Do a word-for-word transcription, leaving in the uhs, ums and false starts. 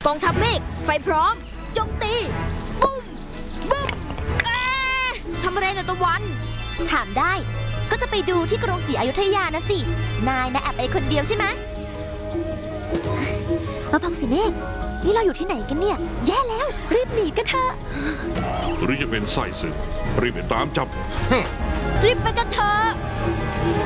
กองทัพเมฆไฟพร้อมโจมตีบุ้มบุ้มทำอะไรนะตะวันถามได้ก็จะไปดูที่กรุงศรีอยุธยานะสินายนะแอบไปคนเดียวใช่ไหมมาพังสิเมฆนี่เราอยู่ที่ไหนกันเนี่ยแย่แล้วรีบหนีกันเถอะหรือจะเป็นไส้ศึกรีบไปตามจับรีบไปกันเถอะ